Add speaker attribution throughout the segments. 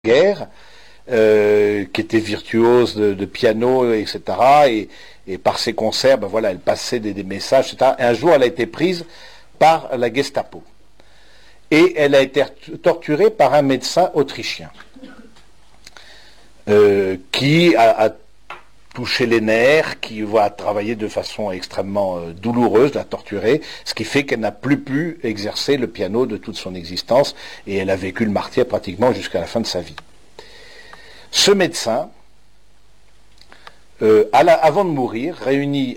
Speaker 1: guerre, qui était virtuose de piano, etc. Et par ses concerts, ben voilà, elle passait des messages, etc. Et un jour, elle a été prise par la Gestapo. Et elle a été torturée par un médecin autrichien qui a touché les nerfs, qui va travailler de façon extrêmement douloureuse, la torturer, ce qui fait qu'elle n'a plus pu exercer le piano de toute son existence, et elle a vécu le martyre pratiquement jusqu'à la fin de sa vie. Ce médecin, avant de mourir, réunit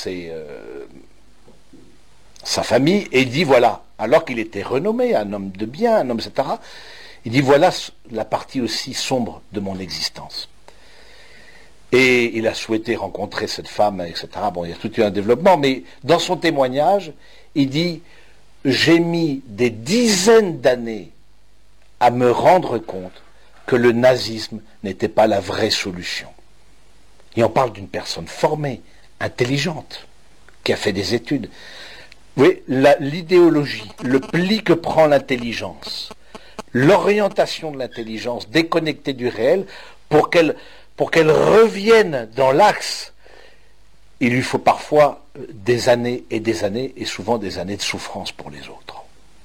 Speaker 1: sa famille et dit, voilà, alors qu'il était renommé, un homme de bien, un homme, etc., il dit, voilà la partie aussi sombre de mon existence. Et il a souhaité rencontrer cette femme, etc. Bon, il y a tout eu un développement, mais dans son témoignage, il dit, j'ai mis des dizaines d'années à me rendre compte que le nazisme n'était pas la vraie solution. Et on parle d'une personne formée, intelligente, qui a fait des études. Vous voyez, l'idéologie, le pli que prend l'intelligence, l'orientation de l'intelligence déconnectée du réel, pour qu'elle revienne dans l'axe, il lui faut parfois des années, et souvent des années de souffrance pour les autres.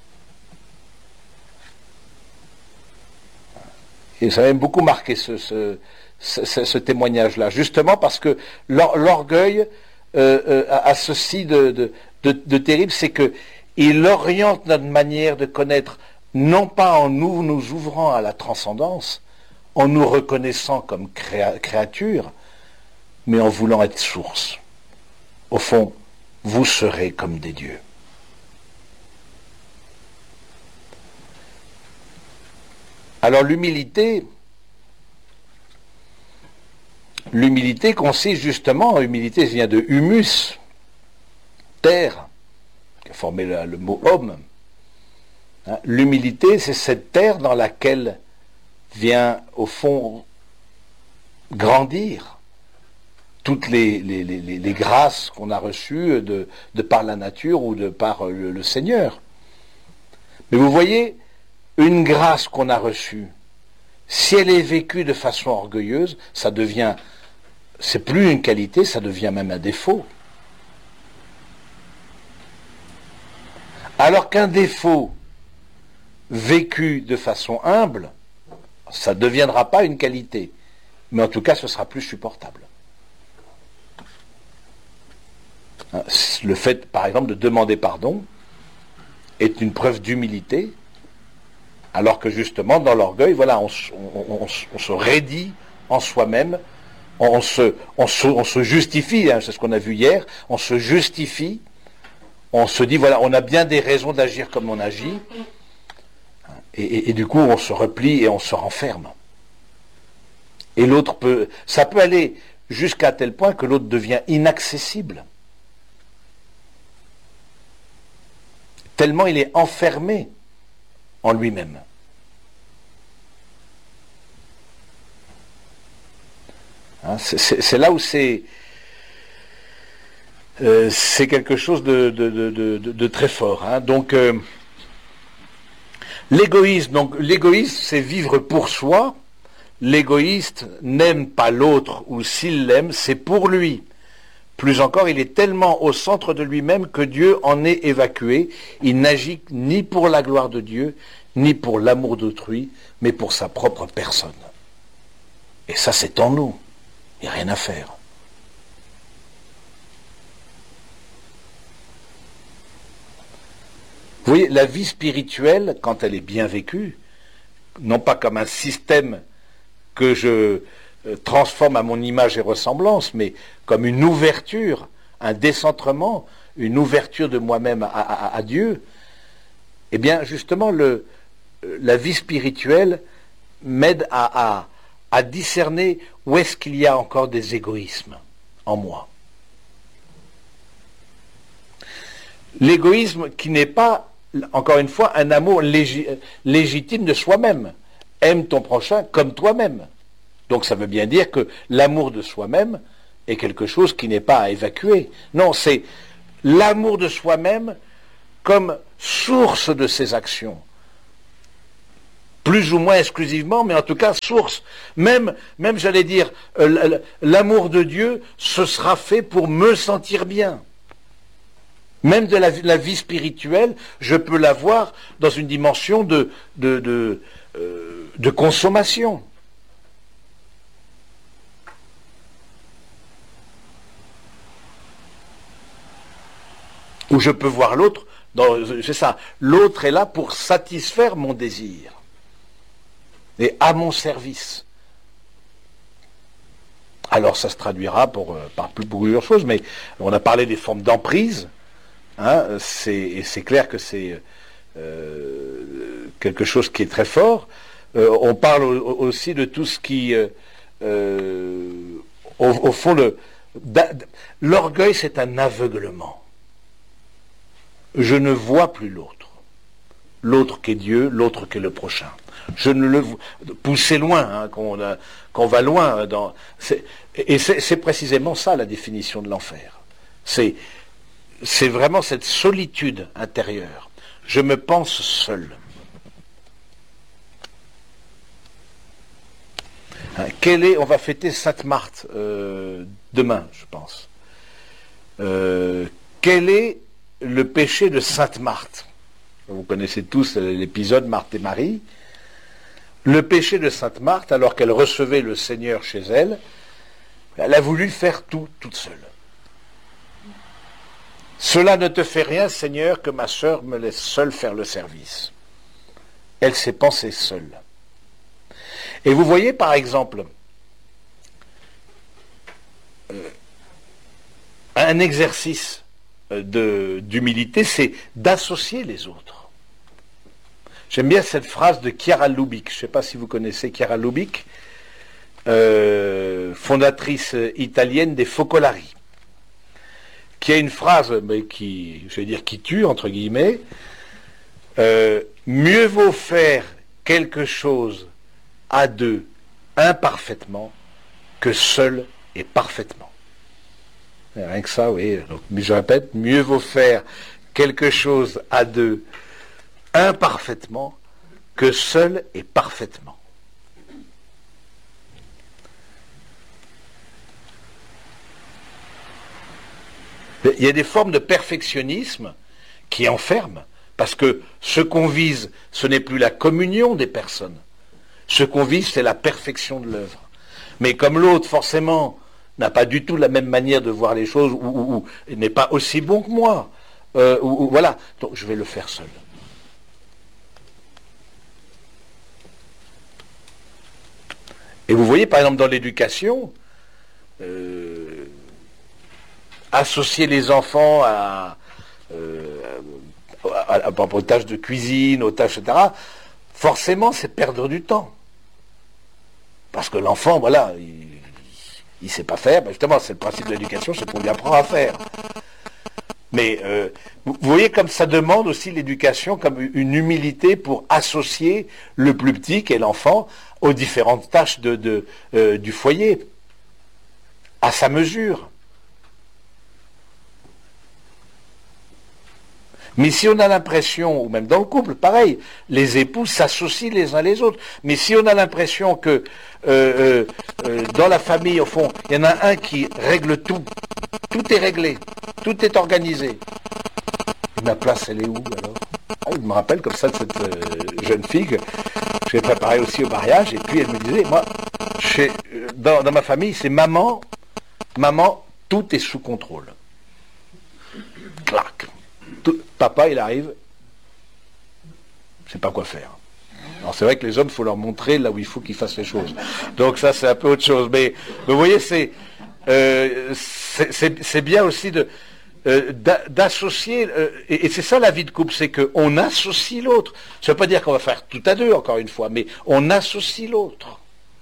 Speaker 1: Et ça m'a beaucoup marqué ce témoignage-là, justement parce que l'orgueil a ceci de terrible, c'est qu'il oriente notre manière de connaître, non pas en nous ouvrant à la transcendance, en nous reconnaissant comme créature, mais en voulant être source. Au fond, vous serez comme des dieux. Alors l'humilité consiste justement, humilité vient de humus, terre, qui a formé le mot homme. Hein, l'humilité, c'est cette terre dans laquelle vient au fond grandir toutes les grâces qu'on a reçues de par la nature ou de par le Seigneur. Mais vous voyez, une grâce qu'on a reçue, si elle est vécue de façon orgueilleuse, c'est plus une qualité, ça devient même un défaut. Alors qu'un défaut vécu de façon humble, ça ne deviendra pas une qualité, mais en tout cas ce sera plus supportable. Le fait, par exemple, de demander pardon est une preuve d'humilité, alors que justement, dans l'orgueil, voilà, on se raidit en soi-même, on se justifie, hein, c'est ce qu'on a vu hier, on se justifie, on se dit, voilà, on a bien des raisons d'agir comme on agit, et du coup, on se replie et on se renferme. Et l'autre ça peut aller jusqu'à tel point que l'autre devient inaccessible, tellement il est enfermé en lui-même. Hein, c'est là où c'est quelque chose de très fort. Hein. Donc l'égoïsme, c'est vivre pour soi. L'égoïste n'aime pas l'autre, ou s'il l'aime, c'est pour lui. Plus encore, il est tellement au centre de lui-même que Dieu en est évacué. Il n'agit ni pour la gloire de Dieu, ni pour l'amour d'autrui, mais pour sa propre personne. Et ça, c'est en nous. Il n'y a rien à faire. Vous voyez, la vie spirituelle, quand elle est bien vécue, non pas comme un système que je transforme à mon image et ressemblance, mais comme une ouverture, un décentrement, une ouverture de moi-même à Dieu, eh bien justement la vie spirituelle m'aide à discerner où est-ce qu'il y a encore des égoïsmes en moi. L'égoïsme qui n'est pas, encore une fois, un amour légitime de soi-même. Aime ton prochain comme toi-même. Donc ça veut bien dire que l'amour de soi-même est quelque chose qui n'est pas à évacuer. Non, c'est l'amour de soi-même comme source de ses actions. plus ou moins exclusivement, mais en tout cas source. Même j'allais dire, l'amour de Dieu, ce sera fait pour me sentir bien. Même de la vie spirituelle, je peux l'avoir dans une dimension de consommation. Où je peux voir l'autre, c'est ça, l'autre est là pour satisfaire mon désir et à mon service. Alors ça se traduira par plusieurs choses, mais on a parlé des formes d'emprise, hein, et c'est clair que c'est quelque chose qui est très fort. On parle aussi de tout ce qui, au fond, l'orgueil, c'est un aveuglement. Je ne vois plus l'autre. L'autre qu'est Dieu, l'autre qu'est le prochain. Je ne le vois. Pousser loin, hein, qu'on va loin. C'est précisément ça la définition de l'enfer. C'est vraiment cette solitude intérieure. Je me pense seul. Hein, on va fêter Sainte Marthe demain, je pense. Quel est le péché de Sainte Marthe? Vous connaissez tous l'épisode Marthe et Marie. Le péché de Sainte Marthe, alors qu'elle recevait le Seigneur chez elle, elle a voulu faire tout toute seule. Cela ne te fait rien, Seigneur, que ma sœur me laisse seule faire le service. Elle s'est pensée seule. Et vous voyez, par exemple, un exercice d'humilité, c'est d'associer les autres. J'aime bien cette phrase de Chiara Lubich. Je ne sais pas si vous connaissez Chiara Lubich, fondatrice italienne des Focolari, qui a une phrase, mais qui tue, entre guillemets. Mieux vaut faire quelque chose à deux, imparfaitement, que seul et parfaitement. Rien que ça, oui. Donc, je répète, mieux vaut faire quelque chose à deux, imparfaitement, que seul et parfaitement. Il y a des formes de perfectionnisme qui enferment, parce que ce qu'on vise, ce n'est plus la communion des personnes. Ce qu'on vise, c'est la perfection de l'œuvre. Mais comme l'autre, forcément, n'a pas du tout la même manière de voir les choses, ou n'est pas aussi bon que moi, voilà, donc je vais le faire seul. Et vous voyez, par exemple, dans l'éducation, associer les enfants aux tâches de cuisine, aux tâches, etc., forcément, c'est perdre du temps. Parce que l'enfant, voilà, il ne sait pas faire. Ben justement, c'est le principe de l'éducation, c'est qu'on lui apprend à faire. Mais vous voyez comme ça demande aussi l'éducation comme une humilité pour associer le plus petit, qui est l'enfant, aux différentes tâches du foyer, à sa mesure. Mais si on a l'impression, ou même dans le couple, pareil, les époux s'associent les uns les autres. Mais si on a l'impression que dans la famille, au fond, il y en a un qui règle tout, tout est réglé, tout est organisé. Ma place, elle est où alors? Je me rappelle comme ça de cette jeune fille que j'ai préparée aussi au mariage, et puis elle me disait, moi, dans ma famille, c'est maman, tout est sous contrôle. Clac. Papa, il arrive, je ne sais pas quoi faire. Alors c'est vrai que les hommes, il faut leur montrer là où il faut qu'ils fassent les choses. Donc ça, c'est un peu autre chose. Mais vous voyez, c'est bien aussi d'associer, et c'est ça la vie de couple, c'est qu'on associe l'autre. Ça ne veut pas dire qu'on va faire tout à deux, encore une fois, mais on associe l'autre.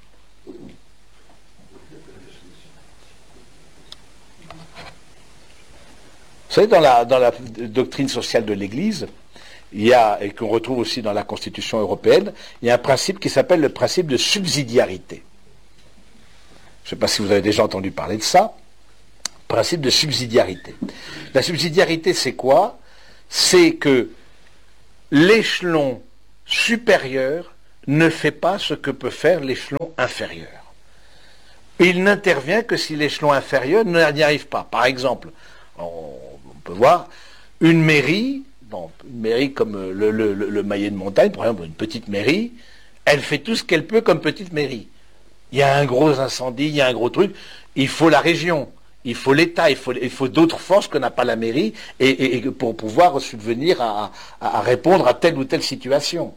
Speaker 1: Vous savez, dans la doctrine sociale de l'Église, il y a, et qu'on retrouve aussi dans la Constitution européenne, il y a un principe qui s'appelle le principe de subsidiarité. Je ne sais pas si vous avez déjà entendu parler de ça. Principe de subsidiarité. La subsidiarité, c'est quoi? C'est que l'échelon supérieur ne fait pas ce que peut faire l'échelon inférieur. Il n'intervient que si l'échelon inférieur n'y arrive pas. Par exemple, on peut voir une mairie, une mairie comme le Maillet de Montagne, par exemple, une petite mairie, elle fait tout ce qu'elle peut comme petite mairie. Il y a un gros incendie, il y a un gros truc, il faut la région, il faut l'État, il faut d'autres forces que n'a pas la mairie et pour pouvoir subvenir à répondre à telle ou telle situation.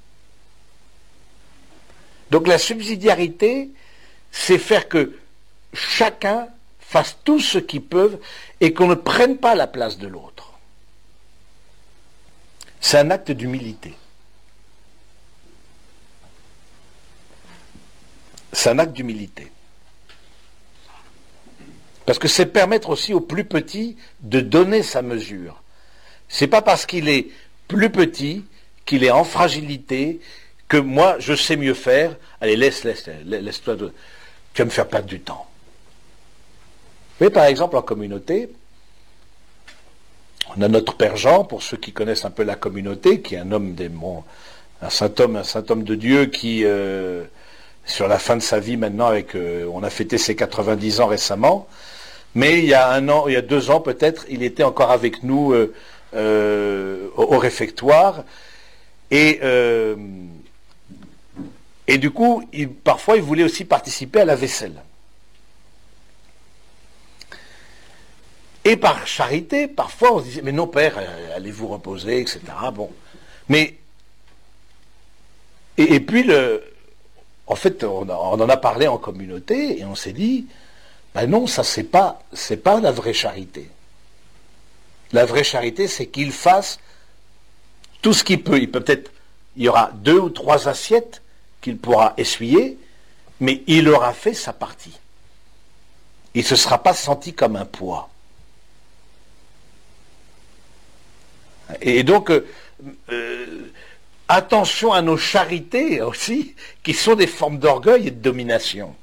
Speaker 1: Donc la subsidiarité, c'est faire que chacun fasse tout ce qu'ils peuvent et qu'on ne prenne pas la place de l'autre. C'est un acte d'humilité. C'est un acte d'humilité. Parce que c'est permettre aussi au plus petit de donner sa mesure. C'est pas parce qu'il est plus petit, qu'il est en fragilité, que moi je sais mieux faire. Allez, laisse-toi, tu vas me faire perdre du temps. Vous voyez, par exemple, en communauté, on a notre Père Jean, pour ceux qui connaissent un peu la communauté, qui est un homme un saint homme de Dieu qui, sur la fin de sa vie maintenant, on a fêté ses 90 ans récemment, mais il y a 2 ans peut-être, il était encore avec nous au réfectoire, et du coup, parfois il voulait aussi participer à la vaisselle. Et par charité, parfois on se disait, mais non père, allez vous reposer, etc. Bon. Mais, et puis en fait, on en a parlé en communauté, et on s'est dit, ben non, ça c'est pas la vraie charité. La vraie charité, c'est qu'il fasse tout ce qu'il peut. Il y aura 2 ou 3 assiettes qu'il pourra essuyer, mais il aura fait sa partie. Il ne se sera pas senti comme un poids. Et donc, attention à nos charités aussi, qui sont des formes d'orgueil et de domination.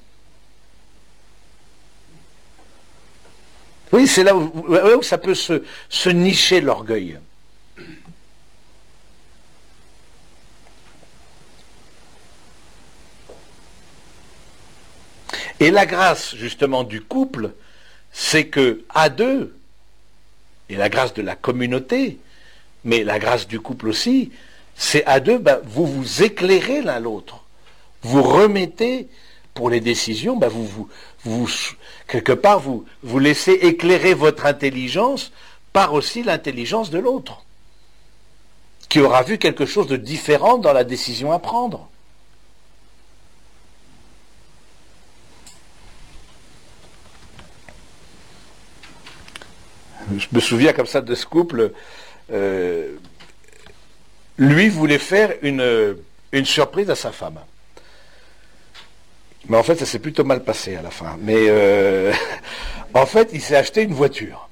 Speaker 1: Oui, c'est là où ça peut se nicher l'orgueil. Et la grâce, justement, du couple, c'est que à 2, et la grâce de la communauté, mais la grâce du couple aussi, c'est à 2, vous vous éclairez l'un l'autre. Vous remettez, pour les décisions, quelque part, vous laissez éclairer votre intelligence par aussi l'intelligence de l'autre, qui aura vu quelque chose de différent dans la décision à prendre. Je me souviens comme ça de ce couple, lui voulait faire une surprise à sa femme. Mais en fait, ça s'est plutôt mal passé à la fin. Mais en fait, il s'est acheté une voiture.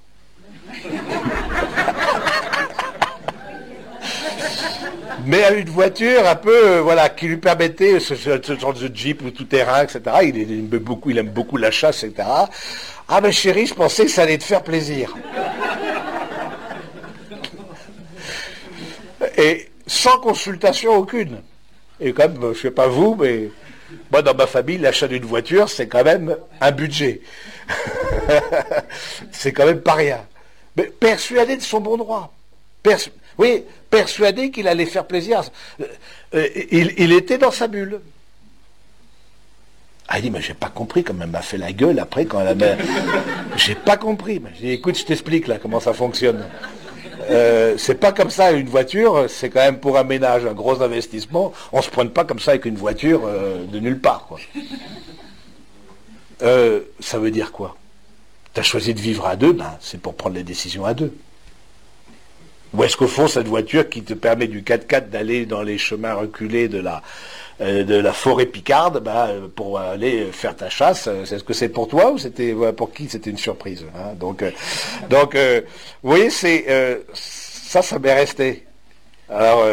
Speaker 1: Mais une voiture un peu, qui lui permettait ce genre de Jeep ou tout-terrain, etc. Il aime beaucoup la chasse, etc. Ah ben chérie, je pensais que ça allait te faire plaisir. Et sans consultation aucune. Et comme, je ne sais pas vous, mais moi dans ma famille, l'achat d'une voiture, c'est quand même un budget. C'est quand même pas rien. Mais persuadé de son bon droit. Persuadé qu'il allait faire plaisir. Il était dans sa bulle. Ah, il dit, mais j'ai pas compris, comme elle m'a fait la gueule après quand elle a... J'ai pas compris. J'ai dit, écoute, je t'explique là comment ça fonctionne. C'est pas comme ça une voiture, c'est quand même pour un ménage un gros investissement. On se prenne pas comme ça avec une voiture de nulle part, quoi. Ça veut dire quoi? Tu as choisi de vivre à 2, c'est pour prendre les décisions à 2. Ou est-ce qu'au fond, cette voiture qui te permet du 4x4 d'aller dans les chemins reculés de la forêt picarde, pour aller faire ta chasse, est-ce que c'est pour toi ou c'était pour qui c'était une surprise, hein? Donc, vous voyez, ça m'est resté. Alors,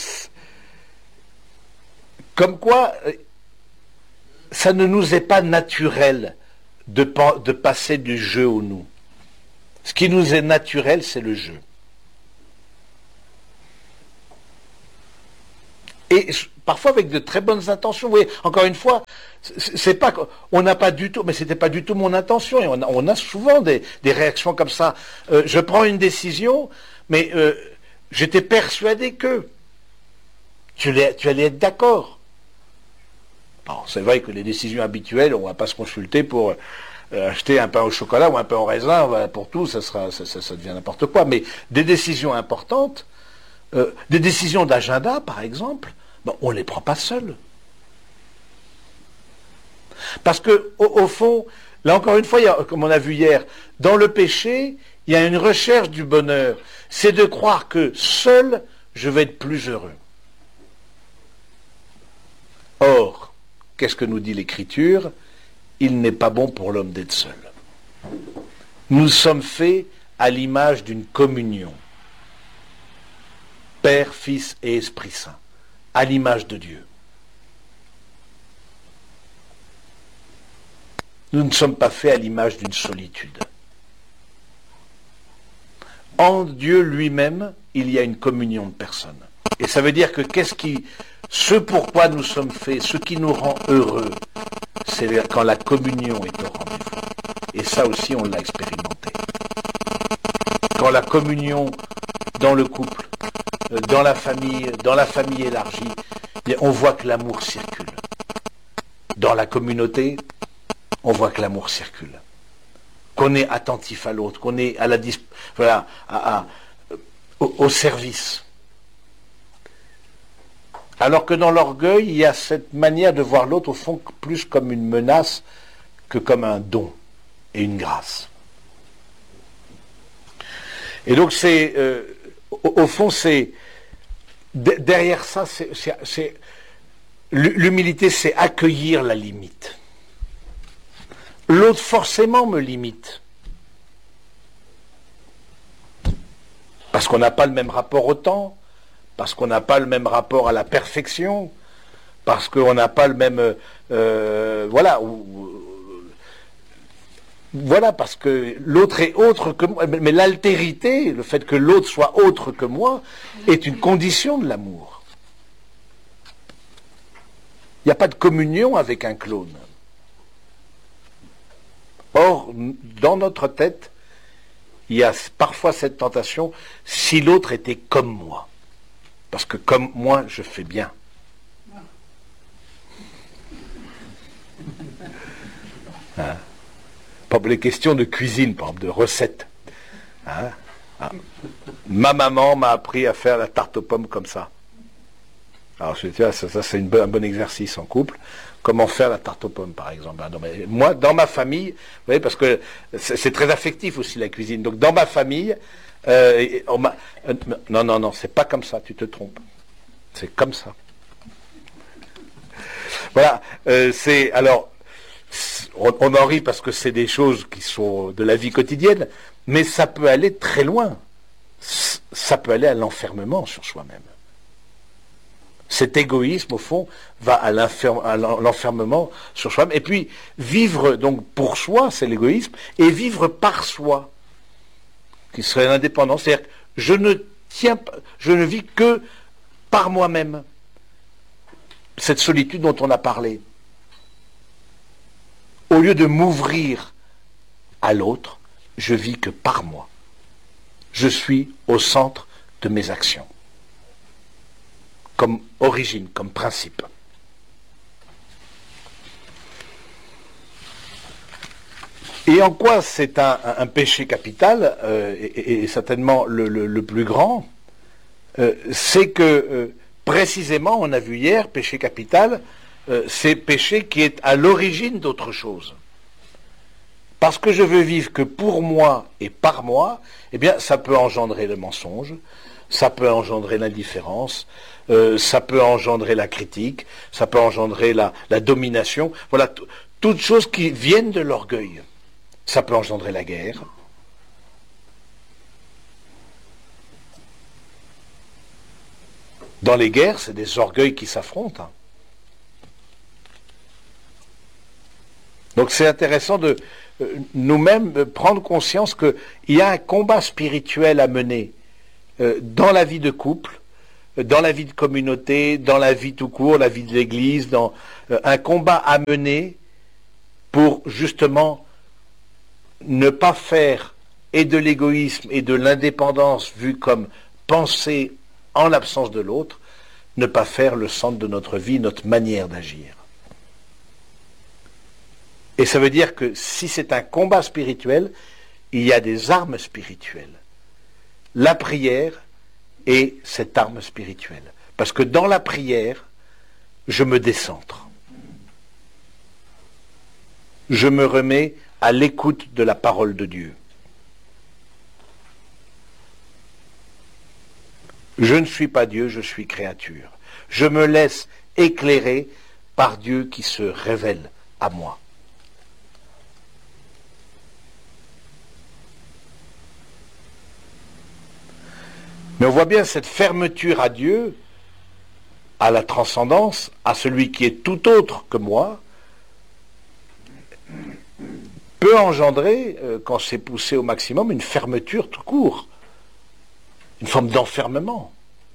Speaker 1: comme quoi, ça ne nous est pas naturel de passer du jeu au nous. Ce qui nous est naturel, c'est le jeu. Et parfois avec de très bonnes intentions. Vous voyez, encore une fois, c'est pas, on n'a pas du tout, mais c'était pas du tout mon intention. Et on a souvent des réactions comme ça. Je prends une décision, mais j'étais persuadé que tu allais être d'accord. Alors, c'est vrai que les décisions habituelles, on ne va pas se consulter pour acheter un pain au chocolat ou un pain au raisin, voilà, pour tout, ça devient n'importe quoi. Mais des décisions importantes, des décisions d'agenda, par exemple, ben, on ne les prend pas seuls. Parce que, au fond, là encore une fois, comme on a vu hier, dans le péché, il y a une recherche du bonheur. C'est de croire que seul, je vais être plus heureux. Or, qu'est-ce que nous dit l'Écriture? Il n'est pas bon pour l'homme d'être seul. Nous sommes faits à l'image d'une communion. Père, Fils et Esprit Saint, à l'image de Dieu. Nous ne sommes pas faits à l'image d'une solitude. En Dieu lui-même, il y a une communion de personnes. Et ça veut dire que ce pourquoi nous sommes faits, ce qui nous rend heureux, c'est quand la communion est au rendez-vous. Et ça aussi, on l'a expérimenté. Quand la communion dans le couple, dans la famille élargie, on voit que l'amour circule. Dans la communauté, on voit que l'amour circule. Qu'on est attentif à l'autre, qu'on est à au service. Alors que dans l'orgueil, il y a cette manière de voir l'autre au fond plus comme une menace que comme un don et une grâce. Et donc au fond, derrière ça, l'humilité, c'est accueillir la limite. L'autre forcément me limite. Parce qu'on n'a pas le même rapport au temps, parce qu'on n'a pas le même rapport à la perfection, parce qu'on n'a pas le même... voilà, parce que l'autre est autre que moi. Mais l'altérité, le fait que l'autre soit autre que moi, est une condition de l'amour. Il n'y a pas de communion avec un clone. Or, dans notre tête, il y a parfois cette tentation, si l'autre était comme moi. Parce que comme moi, je fais bien. Hein? Pas les questions de cuisine, par exemple, de recettes. Hein? Ah. Ma maman m'a appris à faire la tarte aux pommes comme ça. Alors, tu vois, ça c'est un bon exercice en couple. Comment faire la tarte aux pommes, par exemple. Moi, dans ma famille, vous voyez, parce que c'est très affectif aussi la cuisine. Donc, dans ma famille, non, c'est pas comme ça, tu te trompes. C'est comme ça. Voilà. Alors, on en rit parce que c'est des choses qui sont de la vie quotidienne, mais ça peut aller très loin. Ça peut aller à l'enfermement sur soi-même. Cet égoïsme, au fond, va à l'enfermement sur soi-même. Et puis, vivre donc pour soi, c'est l'égoïsme, et vivre par soi, qui serait l'indépendance. C'est-à-dire que je ne vis que par moi-même. Cette solitude dont on a parlé. Au lieu de m'ouvrir à l'autre, je vis que par moi. Je suis au centre de mes actions. Comme origine, comme principe. Et en quoi c'est un péché capital, et certainement le plus grand, c'est que précisément, on a vu hier, péché capital, c'est péché qui est à l'origine d'autre chose. Parce que je veux vivre que pour moi et par moi, eh bien, ça peut engendrer le mensonge, ça peut engendrer l'indifférence, ça peut engendrer la critique, ça peut engendrer la domination. Voilà, toutes choses qui viennent de l'orgueil. Ça peut engendrer la guerre. Dans les guerres, c'est des orgueils qui s'affrontent. Hein. Donc c'est intéressant de nous-mêmes prendre conscience qu'il y a un combat spirituel à mener dans la vie de couple, dans la vie de communauté, dans la vie tout court, la vie de l'Église, dans un combat à mener pour justement ne pas faire et de l'égoïsme et de l'indépendance vu comme pensée en l'absence de l'autre, ne pas faire le centre de notre vie, notre manière d'agir. Et ça veut dire que si c'est un combat spirituel, il y a des armes spirituelles. La prière est cette arme spirituelle. Parce que dans la prière, je me décentre. Je me remets à l'écoute de la parole de Dieu. Je ne suis pas Dieu, je suis créature. Je me laisse éclairer par Dieu qui se révèle à moi. Mais on voit bien cette fermeture à Dieu, à la transcendance, à celui qui est tout autre que moi, peut engendrer, quand c'est poussé au maximum, une fermeture tout court, une forme d'enfermement.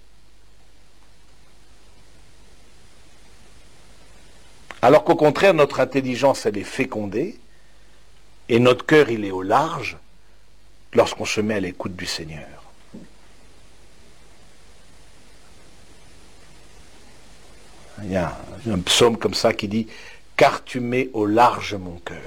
Speaker 1: Alors qu'au contraire, notre intelligence, elle est fécondée, et notre cœur, il est au large, lorsqu'on se met à l'écoute du Seigneur. Il y a un psaume comme ça qui dit « Car tu mets au large mon cœur ».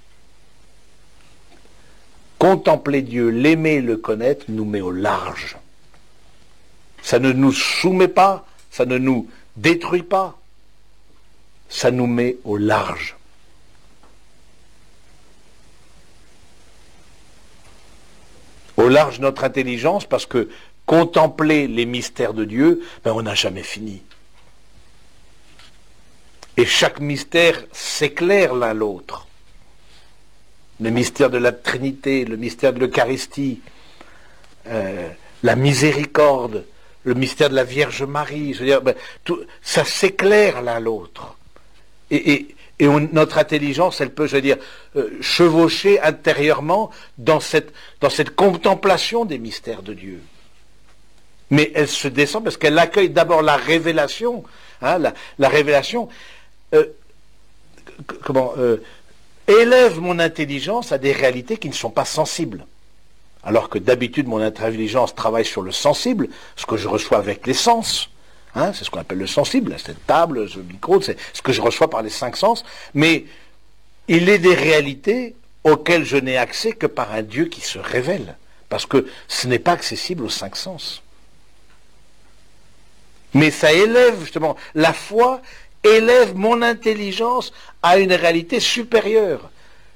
Speaker 1: Contempler Dieu, l'aimer, le connaître, nous met au large. Ça ne nous soumet pas, ça ne nous détruit pas, ça nous met au large. Au large notre intelligence, parce que contempler les mystères de Dieu, on n'a jamais fini. Et chaque mystère s'éclaire l'un l'autre. Le mystère de la Trinité, le mystère de l'Eucharistie, la miséricorde, le mystère de la Vierge Marie, je veux dire, tout, ça s'éclaire l'un l'autre. Et notre intelligence, elle peut, je veux dire, chevaucher intérieurement dans cette contemplation des mystères de Dieu. Mais elle se descend parce qu'elle accueille d'abord la révélation, hein, la révélation. Élève mon intelligence à des réalités qui ne sont pas sensibles. Alors que d'habitude, mon intelligence travaille sur le sensible, ce que je reçois avec les sens. Hein, c'est ce qu'on appelle le sensible, cette table, ce micro, c'est ce que je reçois par les 5 sens. Mais il est des réalités auxquelles je n'ai accès que par un Dieu qui se révèle. Parce que ce n'est pas accessible aux 5 sens. Mais ça élève justement la foi, élève mon intelligence à une réalité supérieure.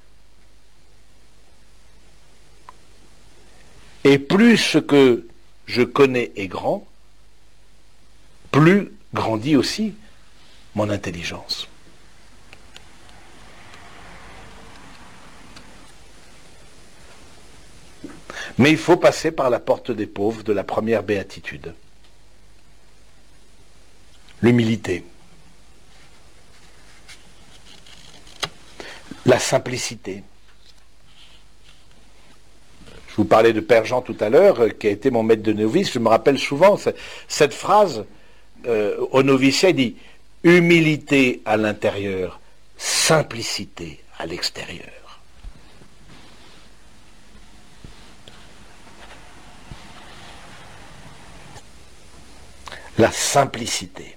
Speaker 1: Et plus ce que je connais est grand, plus grandit aussi mon intelligence. Mais il faut passer par la porte des pauvres de la première béatitude. L'humilité. La simplicité. Je vous parlais de Père Jean tout à l'heure, qui a été mon maître de novice. Je me rappelle souvent cette phrase au noviciat, il dit « Humilité à l'intérieur, simplicité à l'extérieur ». La simplicité.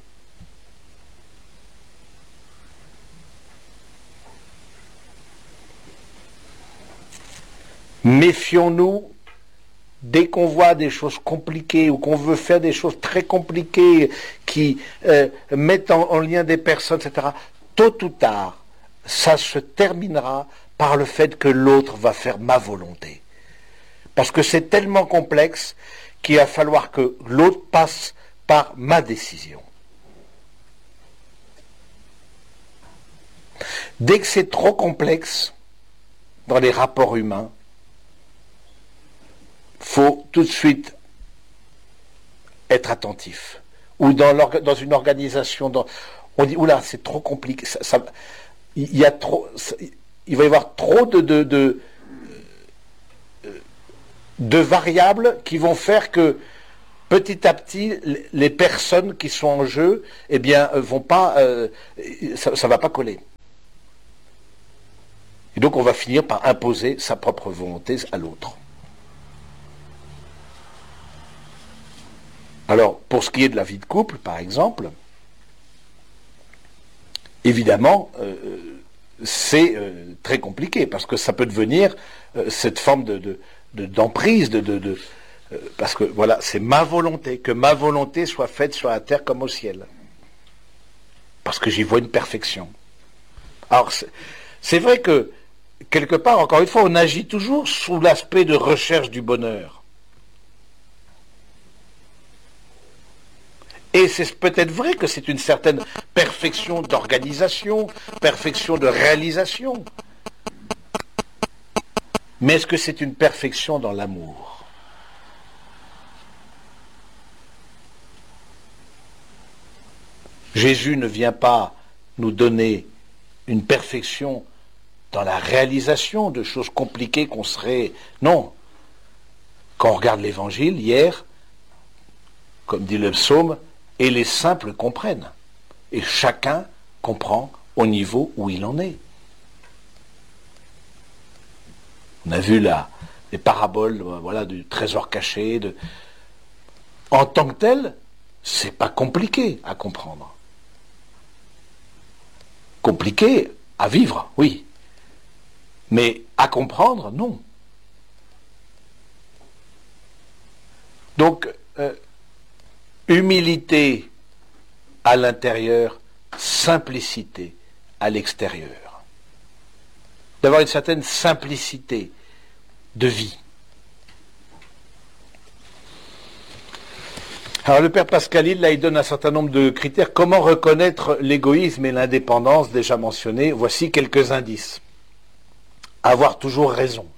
Speaker 1: Méfions-nous dès qu'on voit des choses compliquées ou qu'on veut faire des choses très compliquées qui mettent en lien des personnes, etc. Tôt ou tard, ça se terminera par le fait que l'autre va faire ma volonté. Parce que c'est tellement complexe qu'il va falloir que l'autre passe par ma décision. Dès que c'est trop complexe dans les rapports humains, faut tout de suite être attentif. Ou dans une organisation, on dit oula, c'est trop compliqué. Il va y avoir trop de variables qui vont faire que petit à petit, les personnes qui sont en jeu, eh bien, vont pas, ça va pas coller. Et donc, on va finir par imposer sa propre volonté à l'autre. Alors, pour ce qui est de la vie de couple, par exemple, évidemment, c'est très compliqué, parce que ça peut devenir cette forme d'emprise, parce que voilà, c'est ma volonté, que ma volonté soit faite sur la terre comme au ciel. Parce que j'y vois une perfection. Alors, c'est vrai que, quelque part, encore une fois, on agit toujours sous l'aspect de recherche du bonheur. Et c'est peut-être vrai que c'est une certaine perfection d'organisation, perfection de réalisation. Mais est-ce que c'est une perfection dans l'amour ? Jésus ne vient pas nous donner une perfection dans la réalisation de choses compliquées qu'on serait... Non. Quand on regarde l'Évangile, hier, comme dit le psaume, et les simples comprennent. Et chacun comprend au niveau où il en est. On a vu les paraboles, voilà, du trésor caché. En tant que tel, c'est pas compliqué à comprendre. Compliqué à vivre, oui. Mais à comprendre, non. Donc, humilité à l'intérieur, simplicité à l'extérieur. D'avoir une certaine simplicité de vie. Alors le père Pascalil, là, il donne un certain nombre de critères. Comment reconnaître l'égoïsme et l'indépendance déjà mentionnés ? Voici quelques indices. Avoir toujours raison.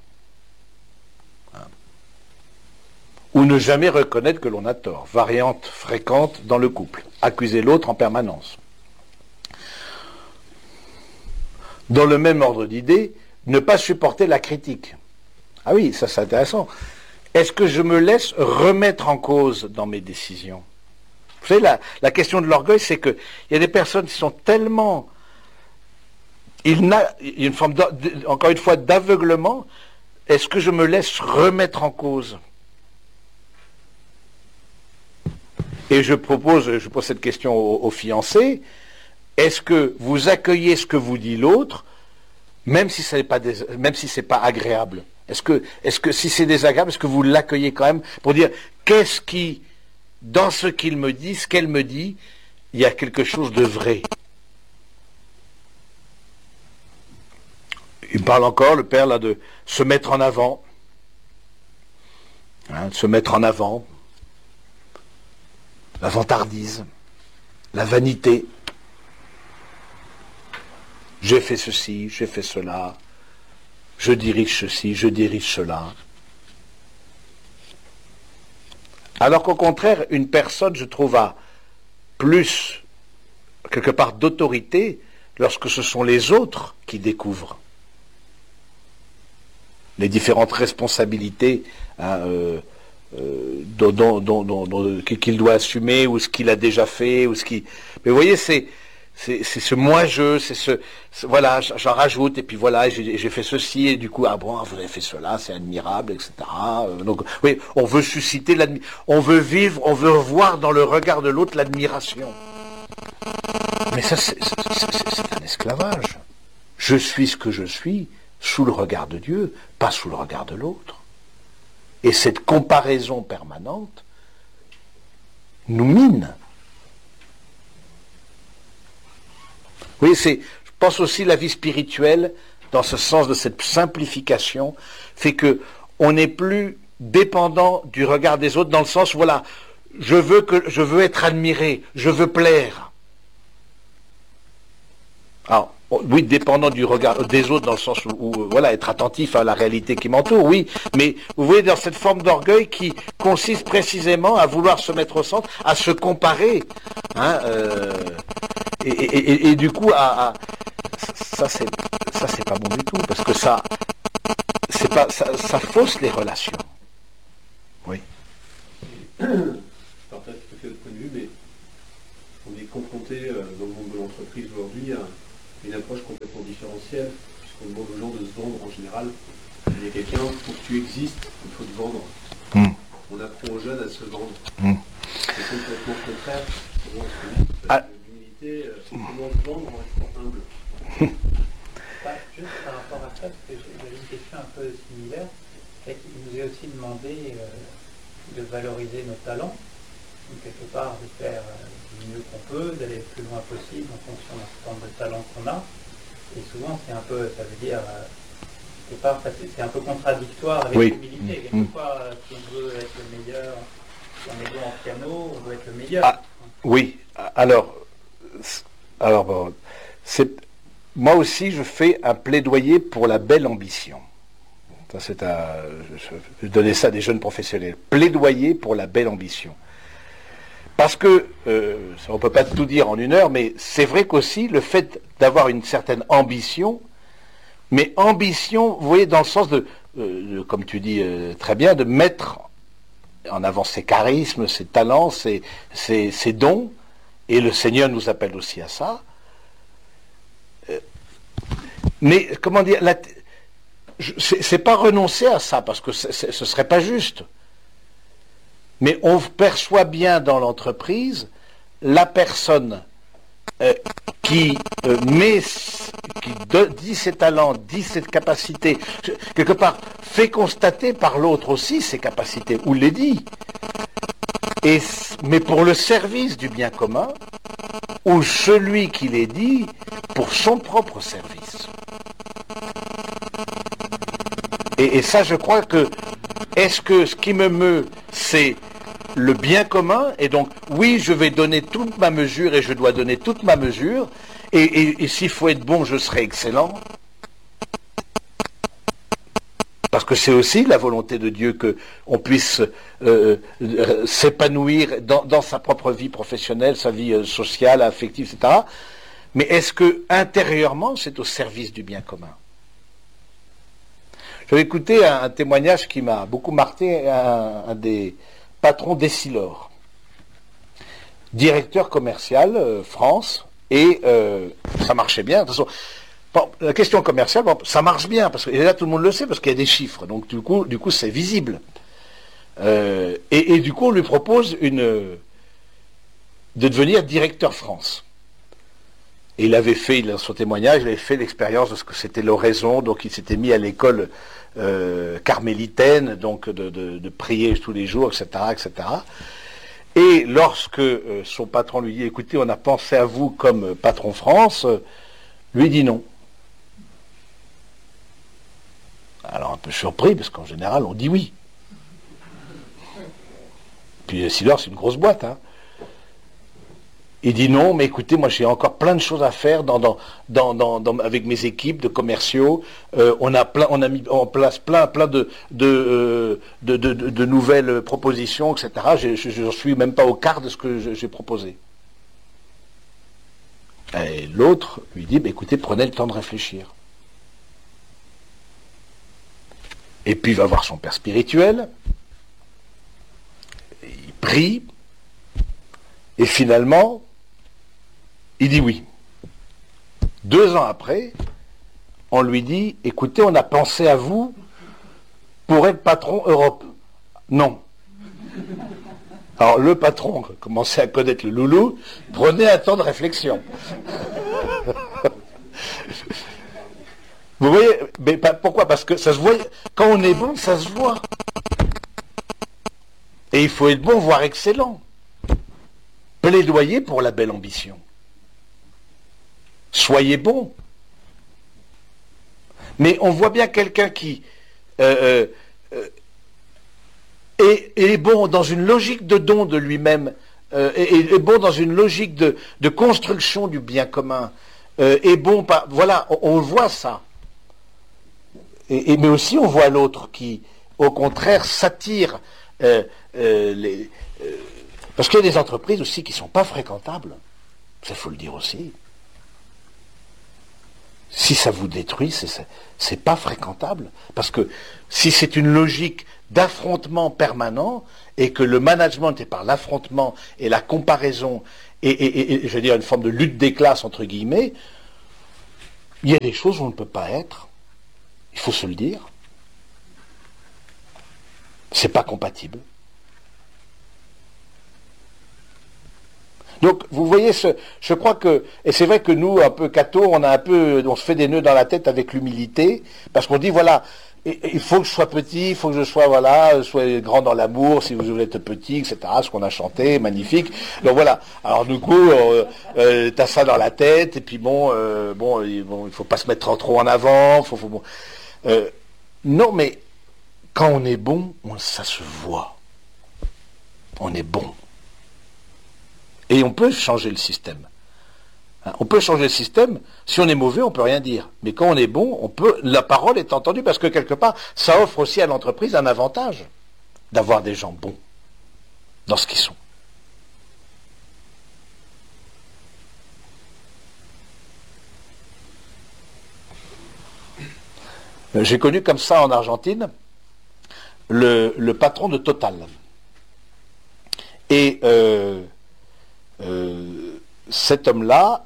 Speaker 1: Ou ne jamais reconnaître que l'on a tort. Variante fréquente dans le couple. Accuser l'autre en permanence. Dans le même ordre d'idées, ne pas supporter la critique. Ah oui, ça c'est intéressant. Est-ce que je me laisse remettre en cause dans mes décisions ? Vous savez, la question de l'orgueil, c'est qu'il y a des personnes qui sont tellement... Il y a une forme, encore une fois, d'aveuglement. Est-ce que je me laisse remettre en cause ? Et je pose cette question aux fiancés. Est-ce que vous accueillez ce que vous dit l'autre, même si c'est pas agréable ? Est-ce que si c'est désagréable, est-ce que vous l'accueillez quand même pour dire qu'est-ce qui, dans ce qu'il me dit, ce qu'elle me dit, il y a quelque chose de vrai. Il parle encore, le père, là, de se mettre en avant. De se mettre en avant. La vantardise. La vanité. J'ai fait ceci, j'ai fait cela. Je dirige ceci, je dirige cela. Alors qu'au contraire, une personne, je trouve, a plus, quelque part, d'autorité lorsque ce sont les autres qui découvrent les différentes responsabilités qu'il doit assumer, ou ce qu'il a déjà fait, ou ce qui... Mais vous voyez, c'est ce moi-je, voilà, j'en rajoute, et puis voilà, j'ai fait ceci, et du coup, ah bon, vous avez fait cela, c'est admirable, etc. Donc, oui, on veut susciter on veut vivre, on veut voir dans le regard de l'autre l'admiration. Mais ça, c'est un esclavage. Je suis ce que je suis, sous le regard de Dieu, pas sous le regard de l'autre. Et cette comparaison permanente nous mine. Oui, je pense aussi la vie spirituelle, dans ce sens de cette simplification, fait que on n'est plus dépendant du regard des autres, dans le sens, voilà, je veux être admiré, je veux plaire. Alors, oui, dépendant du regard des autres, dans le sens où voilà, être attentif à la réalité qui m'entoure, oui, mais vous voyez, dans cette forme d'orgueil qui consiste précisément à vouloir se mettre au centre, à se comparer, hein, et du coup, ça c'est pas bon du tout, parce que ça fausse les relations. Oui.
Speaker 2: aussi une approche complètement différentielle, puisqu'on demande aux gens de se vendre en général. Il y a quelqu'un, pour que tu existes, il faut te vendre. On apprend aux jeunes à se vendre. C'est complètement contraire. L'humilité, c'est comment se vendre en restant humble.
Speaker 3: Juste par rapport à ça, parce que j'avais une question un peu similaire, c'est qu'il nous est aussi demandé de valoriser nos talents, donc quelque part de faire du mieux qu'on peut, d'aller le plus loin possible en fonction d'un certain nombre de talents qu'on a. Et souvent, c'est un peu, ça veut dire, quelque part, c'est un peu contradictoire avec l'humilité. Quelquefois, si on veut être le meilleur, si on est bon en piano, on veut être le meilleur.
Speaker 1: Oui, alors bon, moi aussi, je fais un plaidoyer pour la belle ambition. Ça, je donnais ça à des jeunes professionnels. Plaidoyer pour la belle ambition. Parce que, on ne peut pas tout dire en une heure, mais c'est vrai qu'aussi, le fait d'avoir une certaine ambition, mais ambition, vous voyez, dans le sens comme tu dis très bien, de mettre en avant ses charismes, ses talents, ses dons, et le Seigneur nous appelle aussi à ça. Mais, comment dire, c'est pas renoncer à ça, parce que ce serait pas juste. Mais on perçoit bien dans l'entreprise la personne qui dit ses talents, dit ses capacités, quelque part fait constater par l'autre aussi ses capacités, ou les dit. Mais pour le service du bien commun, ou celui qui les dit pour son propre service. Et ça, je crois que, est-ce que ce qui me meut, c'est le bien commun, et donc, oui, je vais donner toute ma mesure, et je dois donner toute ma mesure, et s'il faut être bon, je serai excellent. Parce que c'est aussi la volonté de Dieu qu'on puisse s'épanouir dans sa propre vie professionnelle, sa vie sociale, affective, etc. Mais est-ce que, intérieurement, c'est au service du bien commun? J'avais écouté un témoignage qui m'a beaucoup marqué, un des patrons d'Essilor, directeur commercial France, et ça marchait bien. De toute façon, bon, la question commerciale, bon, ça marche bien, parce que et là tout le monde le sait, parce qu'il y a des chiffres, donc du coup c'est visible. Et du coup on lui propose de devenir directeur France. Et il avait fait, dans son témoignage, il avait fait l'expérience de ce que c'était l'oraison, donc il s'était mis à l'école carmélitaine, donc de prier tous les jours, etc., etc. Et lorsque son patron lui dit, écoutez, on a pensé à vous comme patron France, lui dit non. Alors un peu surpris, parce qu'en général, on dit oui. Puis Essilor, c'est une grosse boîte, hein. Il dit non, mais écoutez, moi j'ai encore plein de choses à faire avec mes équipes de commerciaux. On a mis en place plein de nouvelles propositions, etc. Je n'en suis même pas au quart de ce que j'ai proposé. Et l'autre lui dit, bah, écoutez, prenez le temps de réfléchir. Et puis il va voir son père spirituel. Il prie. Et finalement, il dit oui. 2 ans après, on lui dit, écoutez, on a pensé à vous pour être patron Europe. Non. Alors le patron commençait à connaître le loulou, prenez un temps de réflexion. Vous voyez, mais pourquoi? Parce que ça se voit, quand on est bon, ça se voit. Et il faut être bon, voire excellent. Plaidoyer pour la belle ambition. Soyez bon. Mais on voit bien quelqu'un qui est bon dans une logique de don de lui-même, est bon dans une logique de construction du bien commun, est bon voilà, on voit ça. Mais aussi on voit l'autre qui, au contraire, s'attire parce qu'il y a des entreprises aussi qui ne sont pas fréquentables. Ça, faut le dire aussi. Si ça vous détruit, c'est pas fréquentable. Parce que si c'est une logique d'affrontement permanent, et que le management est par l'affrontement et la comparaison, et je veux dire une forme de lutte des classes, entre guillemets, Il y a des choses où on ne peut pas être. Il faut se le dire. C'est pas compatible. Donc, vous voyez, je crois que, et c'est vrai que nous, un peu cathos, on se fait des nœuds dans la tête avec l'humilité, parce qu'on dit, voilà, il faut que je sois petit, il faut que je sois, voilà, soyez grand dans l'amour, si vous êtes petit, etc., ce qu'on a chanté, magnifique. Donc voilà. Alors, du coup, t'as ça dans la tête, et puis bon, il faut pas se mettre trop en avant, non, mais, quand on est bon, ça se voit. On est bon. Et on peut changer le système. On peut changer le système. Si on est mauvais, on ne peut rien dire. Mais quand on est bon, la parole est entendue parce que quelque part, ça offre aussi à l'entreprise un avantage d'avoir des gens bons dans ce qu'ils sont. J'ai connu comme ça en Argentine le patron de Total. Et cet homme-là,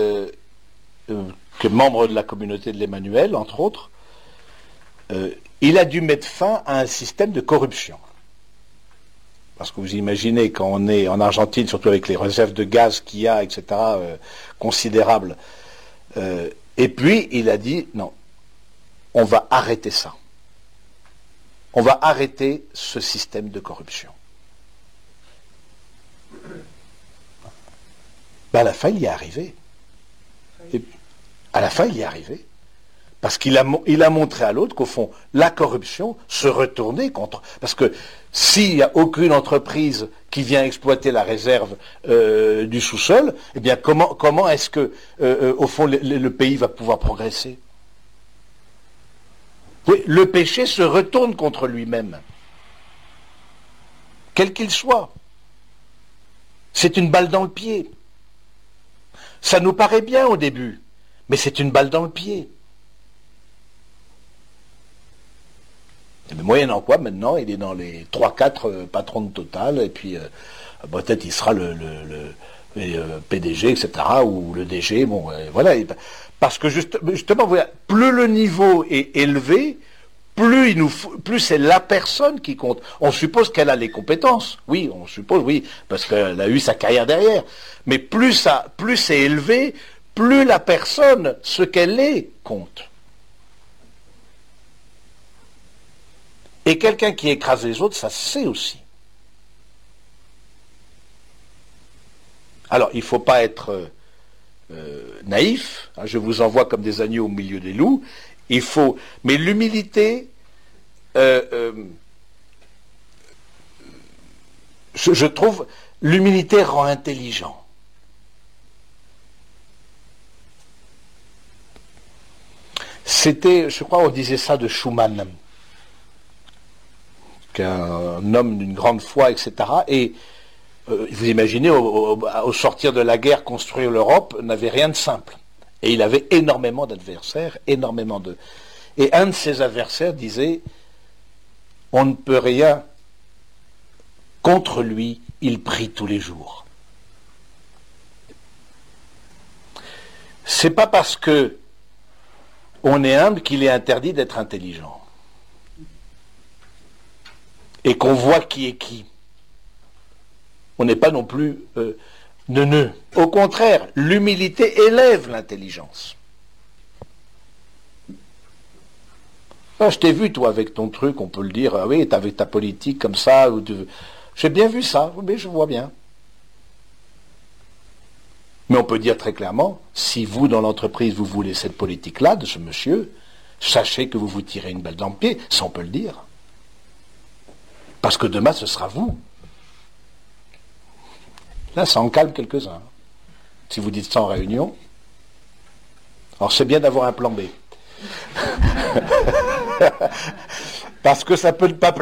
Speaker 1: que membre de la communauté de l'Emmanuel, entre autres, il a dû mettre fin à un système de corruption. Parce que vous imaginez, quand on est en Argentine, surtout avec les réserves de gaz qu'il y a, etc., considérables, et puis il a dit, non, on va arrêter ça. On va arrêter ce système de corruption. Ben à la fin, il y est arrivé. Et à la fin, il y est arrivé. Parce qu'il a montré à l'autre qu'au fond, la corruption se retournait contre... Parce que s'il n'y a aucune entreprise qui vient exploiter la réserve du sous-sol, eh bien, comment est-ce que, au fond, le pays va pouvoir progresser? Oui, le péché se retourne contre lui-même. Quel qu'il soit. C'est une balle dans le pied. Ça nous paraît bien au début, mais c'est une balle dans le pied. Et moyennant quoi, maintenant, il est dans les 3-4 patrons de Total, et puis peut-être il sera le PDG, etc., ou le DG, bon, voilà. Parce que justement, voilà, plus le niveau est élevé, plus c'est la personne qui compte. On suppose qu'elle a les compétences. Oui, on suppose, oui, parce qu'elle a eu sa carrière derrière. Mais plus c'est élevé, plus la personne, ce qu'elle est, compte. Et quelqu'un qui écrase les autres, ça se sait aussi. Alors, il ne faut pas être naïf. Hein, je vous envoie comme des agneaux au milieu des loups. Mais l'humilité, je trouve, l'humilité rend intelligent. C'était, je crois, on disait ça de Schumann, qu'un homme d'une grande foi, etc. Et vous imaginez, au sortir de la guerre, construire l'Europe n'avait rien de simple. Et il avait énormément d'adversaires, Et un de ses adversaires disait, on ne peut rien contre lui, il prie tous les jours. C'est pas parce que on est humble qu'il est interdit d'être intelligent. Et qu'on voit qui est qui. On n'est pas non plus neuneux. Au contraire, l'humilité élève l'intelligence. Ah, je t'ai vu, toi, avec ton truc, on peut le dire, ah oui, avec ta politique comme ça. J'ai bien vu ça, mais je vois bien. Mais on peut dire très clairement, si vous, dans l'entreprise, vous voulez cette politique-là, de ce monsieur, sachez que vous vous tirez une balle dans le pied, ça on peut le dire. Parce que demain, ce sera vous. Là, ça en calme quelques-uns. Si vous dites ça en réunion. Alors, c'est bien d'avoir un plan B. Parce que ça peut ne pas plaire.